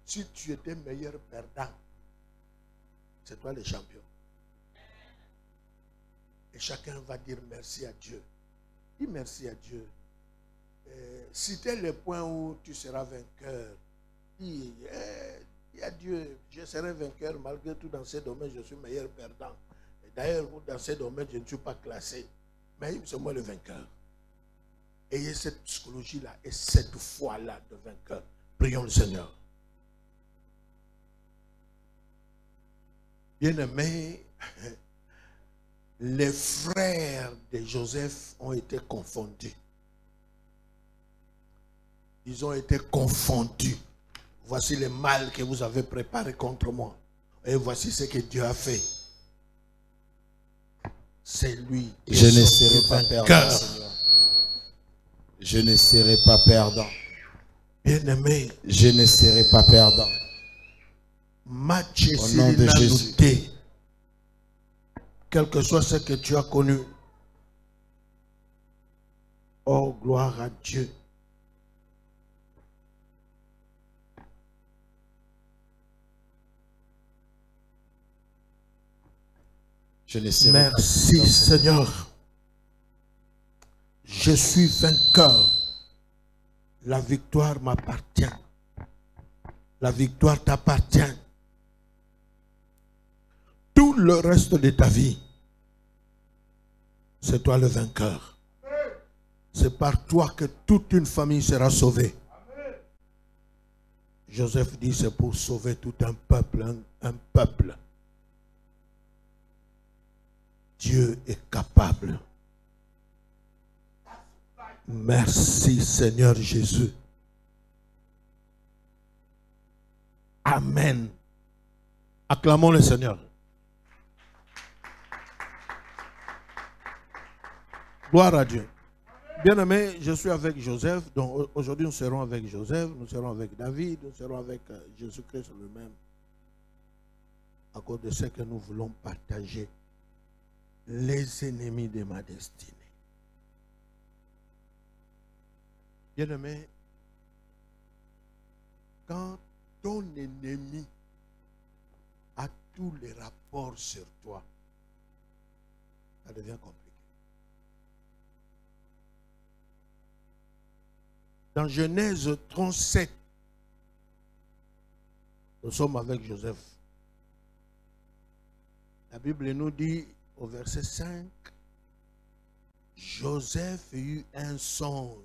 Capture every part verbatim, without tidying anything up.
si tu étais meilleur perdant, c'est toi le champion. Et chacun va dire merci à Dieu. Dis merci à Dieu. Euh, citez les points où tu seras vainqueur. Dis, eh, dis à Dieu, je serai vainqueur malgré tout dans ces domaines, je suis meilleur perdant. D'ailleurs, dans ces domaines, je ne suis pas classé. Mais c'est moi le vainqueur. Ayez cette psychologie-là et cette foi-là de vainqueur. Prions le Seigneur. Bien-aimés, les frères de Joseph ont été confondus. Ils ont été confondus. Voici le mal que vous avez préparé contre moi. Et voici ce que Dieu a fait. C'est lui qui Je est ne sorti serai pas vainqueur. perdant, Seigneur. Je ne serai pas perdant. Bien-aimé, Je ne serai pas perdant. Match Au nom de Jésus. Quel que soit ce que tu as connu. Oh, gloire à Dieu. Je ne serai Merci pas perdant. Seigneur. Je suis vainqueur. La victoire m'appartient. La victoire t'appartient. Tout le reste de ta vie, c'est toi le vainqueur. C'est par toi que toute une famille sera sauvée. Joseph dit, c'est pour sauver tout un peuple, un, un peuple. Dieu est capable. Merci Seigneur Jésus. Amen. Acclamons le Seigneur. Gloire à Dieu. Bien-aimé, je suis avec Joseph. Donc aujourd'hui, nous serons avec Joseph, nous serons avec David, nous serons avec Jésus-Christ lui-même. À cause de ce que nous voulons partager. Les ennemis de ma destinée. Bien-aimé, quand ton ennemi a tous les rapports sur toi, ça devient compliqué. Dans Genèse trente-sept, nous sommes avec Joseph. La Bible nous dit au verset cinq, Joseph eut un songe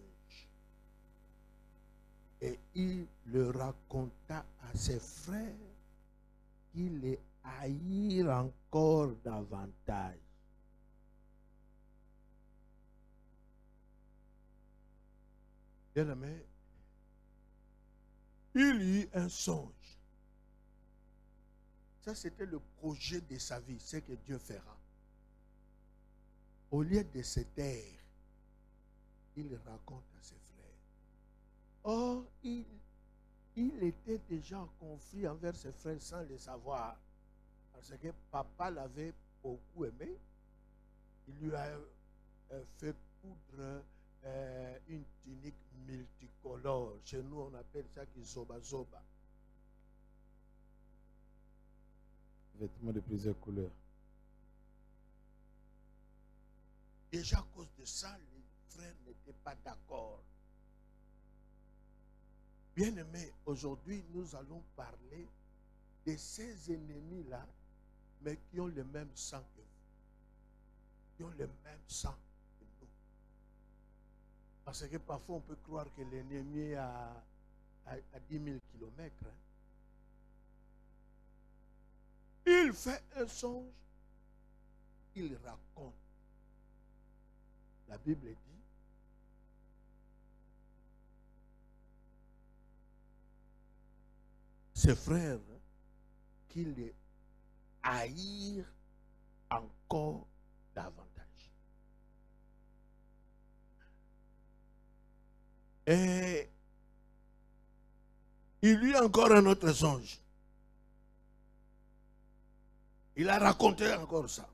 et il le raconta à ses frères qui les haïrent encore davantage. Bien-aimé, il eut un songe. Ça, c'était le projet de sa vie, ce que Dieu fera. Au lieu de se taire, il raconte à ses frères. Or, il, il était déjà en conflit envers ses frères sans le savoir. Parce que papa l'avait beaucoup aimé. Il lui a euh, fait coudre euh, une tunique multicolore. Chez nous, on appelle ça zoba zoba. Vêtements de plusieurs couleurs. Déjà à cause de ça, les frères n'étaient pas d'accord. Bien-aimés, aujourd'hui, nous allons parler de ces ennemis-là, mais qui ont le même sang que vous. Qui ont le même sang que nous. Parce que parfois, on peut croire que l'ennemi est à, à, à dix mille kilomètres. Hein. Il fait un songe, il raconte. La Bible dit, ses frères qui les haïrent encore davantage. Et il lui a encore un autre songe. Il a raconté encore ça.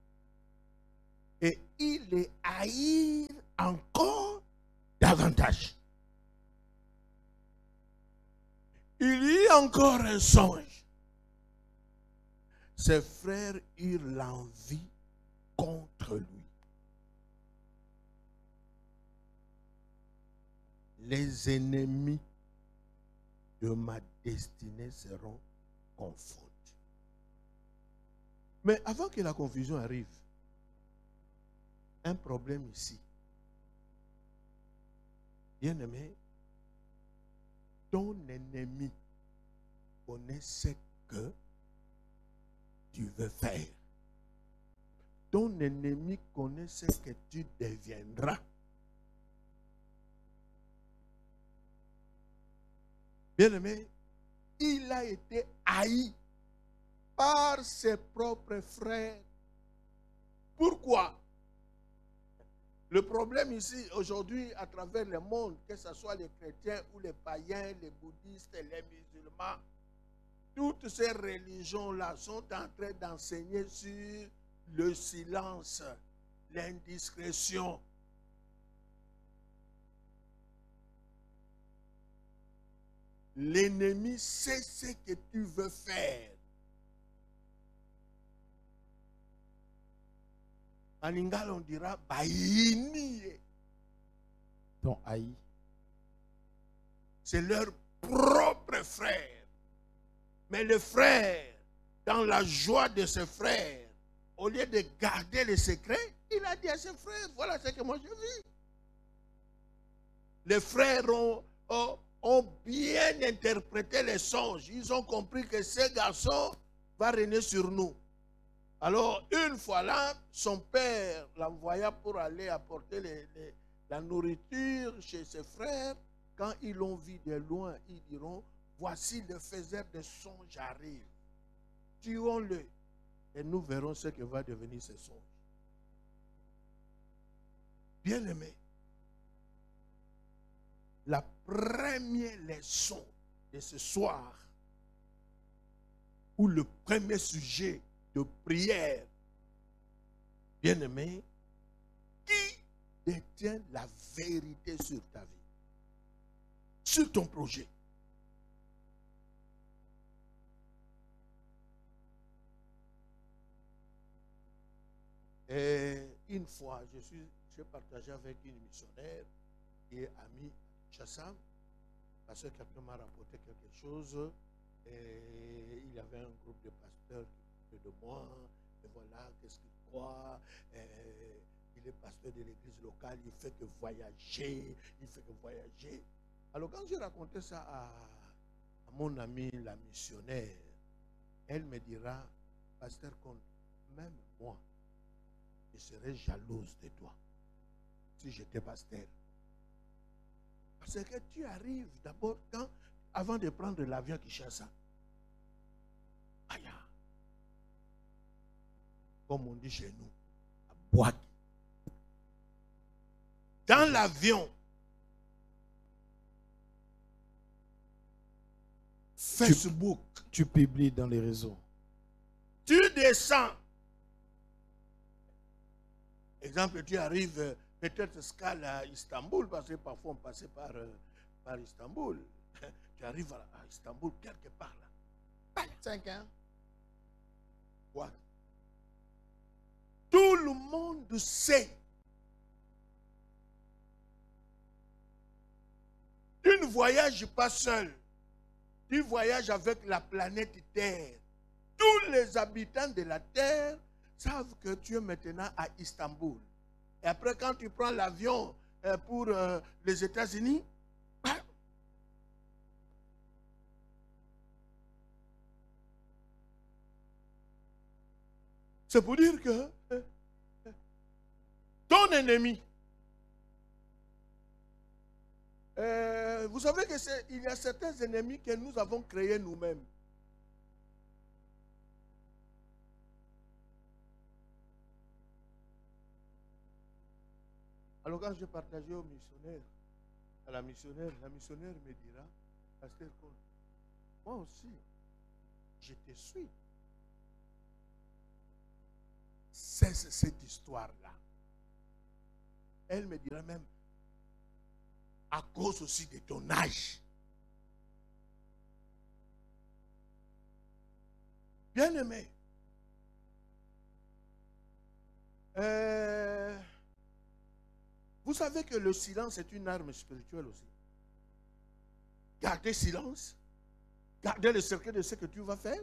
Et il les haïr encore davantage. Il y eut encore un songe. Ses frères eurent l'envie contre lui. Les ennemis de ma destinée seront confondus. Mais avant que la confusion arrive, un problème ici. Bien-aimé, ton ennemi connaît ce que tu veux faire. Ton ennemi connaît ce que tu deviendras. Bien-aimé, il a été haï par ses propres frères. Pourquoi? Le problème ici, aujourd'hui, à travers le monde, que ce soit les chrétiens ou les païens, les bouddhistes, les musulmans, toutes ces religions-là sont en train d'enseigner sur le silence, l'indiscrétion. L'ennemi sait ce que tu veux faire. En lingala, on dira Baïni. Ton haï. C'est leur propre frère. Mais le frère, dans la joie de ses frères, au lieu de garder le secret, il a dit à ses frères, voilà ce que moi je vis. Les frères ont, ont, ont bien interprété les songes. Ils ont compris que ce garçon va régner sur nous. Alors, une fois là, son père l'envoya pour aller apporter les, les, la nourriture chez ses frères. Quand ils l'ont vu de loin, ils diront, voici le faiseur de songes arrive. Tuons-le et nous verrons ce que va devenir ce songe. Bien-aimé, la première leçon de ce soir, ou le premier sujet de prière, bien-aimé, qui détient la vérité sur ta vie, sur ton projet? Et une fois, je suis, j'ai partagé avec une missionnaire qui est amie Chassam, parce que quelqu'un m'a rapporté quelque chose, et il y avait un groupe de pasteurs qui de moi, et voilà, qu'est-ce qu'il croit, et il est pasteur de l'église locale, il fait que voyager, il fait que voyager. Alors quand j'ai raconté ça à, à mon amie, la missionnaire, elle me dira, pasteur Comte, même moi, je serais jalouse de toi, si j'étais pasteur. Parce que tu arrives d'abord, quand, avant de prendre l'avion qui cherche ça, aïe, comme on dit chez nous, à boîte. Dans l'avion, Facebook, tu, tu publies dans les réseaux. Tu descends. Exemple, tu arrives, peut-être escale à Istanbul, parce que parfois on passait par, par Istanbul. Tu arrives à, à Istanbul, quelque part là. Cinq ans. Quoi? Tout le monde sait. Tu ne voyages pas seul. Tu voyages avec la planète Terre. Tous les habitants de la Terre savent que tu es maintenant à Istanbul. Et après, quand tu prends l'avion pour euh, les États-Unis, c'est pour dire que ton ennemi, euh, vous savez qu'il y a certains ennemis que nous avons créés nous-mêmes. Alors quand je partageais au missionnaire, à la missionnaire, la missionnaire me dira, pasteur Comte, moi aussi, je te suis. C'est cette histoire-là. Elle me dira même, à cause aussi de ton âge. Bien-aimé, euh, vous savez que le silence est une arme spirituelle aussi. Gardez silence. Gardez le secret de ce que tu vas faire.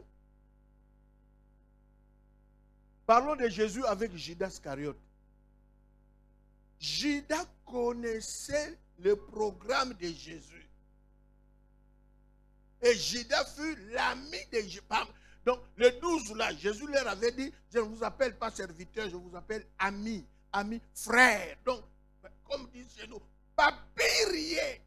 Parlons de Jésus avec Judas Iscariote. Judas connaissait le programme de Jésus. Et Judas fut l'ami de Jésus. Donc, le douze là, Jésus leur avait dit, je ne vous appelle pas serviteur, je vous appelle ami, ami, frère. Donc, comme dit chez nous, papirier.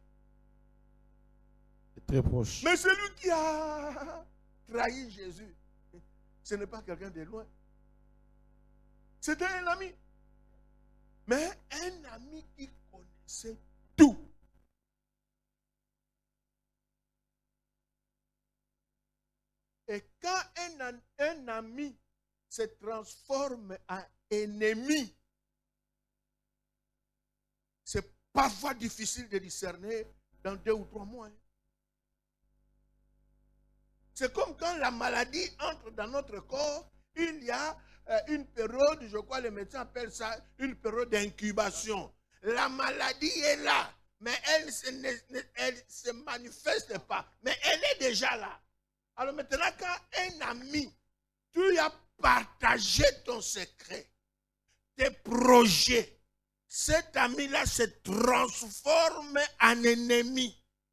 C'est très proche. Mais celui qui a trahi Jésus, ce n'est pas quelqu'un de loin. C'était un ami. Mais un ami qui connaissait tout. Et quand un, un ami se transforme en ennemi, c'est parfois difficile de discerner dans deux ou trois mois. C'est comme quand la maladie entre dans notre corps, il y a euh, une période, je crois les médecins appellent ça une période d'incubation. La maladie est là, mais elle ne se, ne, elle se manifeste pas, mais elle est déjà là. Alors maintenant, quand un ami, tu as partagé ton secret, tes projets, cet ami-là se transforme en ennemi.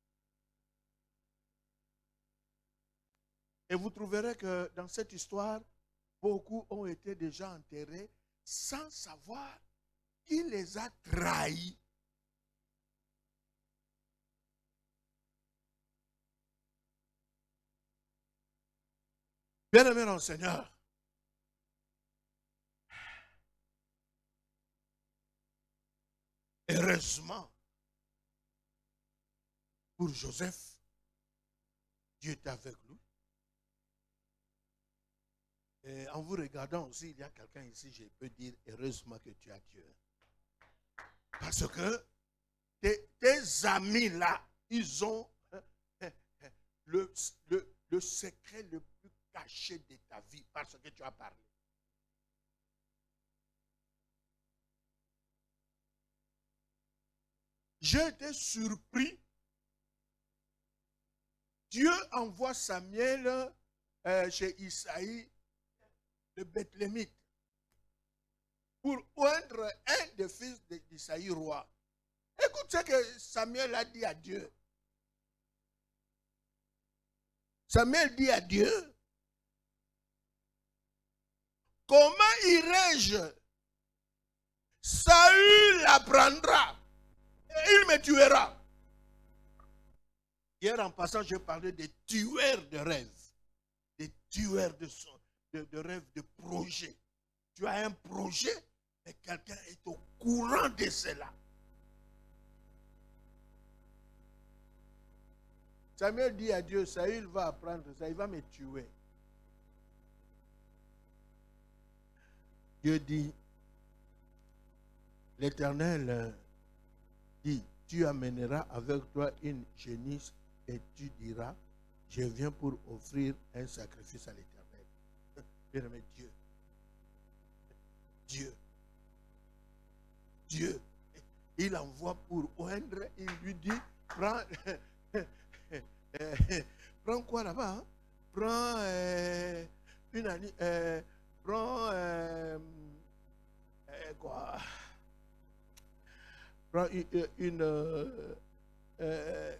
Et vous trouverez que dans cette histoire, beaucoup ont été déjà enterrés sans savoir qui les a trahis. Bien-aimé dans le Seigneur, heureusement, pour Joseph, Dieu était avec lui. Et en vous regardant aussi, il y a quelqu'un ici, je peux dire heureusement que tu as Dieu. Parce que tes, tes amis là, ils ont le, le, le secret le plus caché de ta vie parce que tu as parlé. J'ai été surpris. Dieu envoie Samuel euh, chez Isaïe, le Bethlémite, pour oindre un des fils d'Isaïe roi. Écoute ce que Samuel a dit à Dieu. Samuel dit à Dieu, comment irai-je? Saül l'apprendra et il me tuera. Hier en passant, je parlais des tueurs de rêves, des tueurs de son. De, de rêve, de projet. Tu as un projet et quelqu'un est au courant de cela. Samuel dit à Dieu, Saül va apprendre ça, il va me tuer. Dieu dit, l'Éternel dit, tu amèneras avec toi une génisse et tu diras, je viens pour offrir un sacrifice à l'Éternel. Bien-aimé Dieu, Dieu, Dieu, il envoie pour oindre, il lui dit, prends, prends quoi là-bas, hein? Prends euh, une année, euh, prends euh, euh, quoi, prends une, une euh, euh,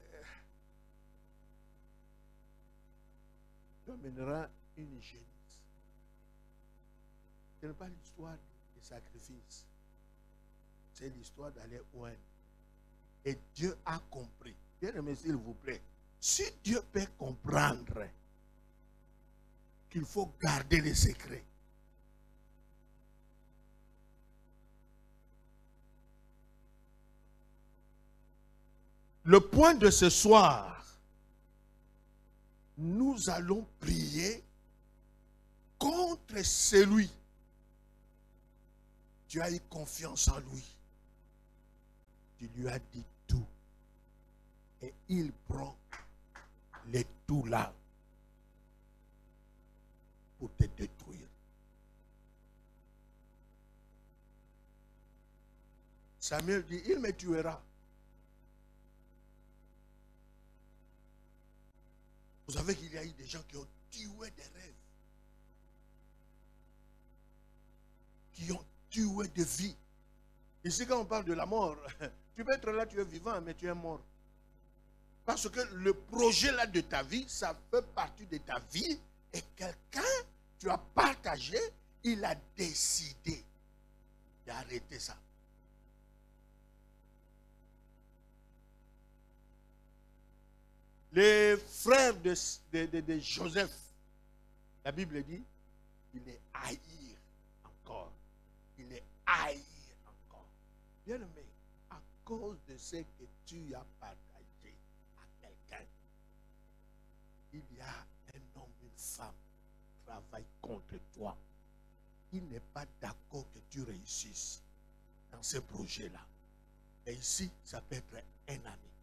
tu amèneras une génisse. Ce n'est pas l'histoire des sacrifices. C'est l'histoire d'aller oindre. Et Dieu a compris. Bien-aimé, s'il vous plaît. Si Dieu peut comprendre qu'il faut garder les secrets, le point de ce soir, nous allons prier contre celui. Tu as eu confiance en lui. Tu lui as dit tout. Et il prend les tout là. pour te détruire. Samuel dit, il me tuera. Vous savez qu'il y a eu des gens qui ont tué des rêves. Qui ont tué des vies. Ici, quand on parle de la mort, tu peux être là, tu es vivant, mais tu es mort. Parce que le projet là de ta vie, ça fait partie de ta vie. Et quelqu'un, tu as partagé, il a décidé d'arrêter ça. Les frères de, de, de, de Joseph, la Bible dit, il est haïr encore. Il est haïr encore. Bien aimé, à cause de ce que tu as partagé à quelqu'un, il y a un homme, une femme qui travaille contre toi. Il n'est pas d'accord que tu réussisses dans ce projet-là. Et ici, ça peut être un ami.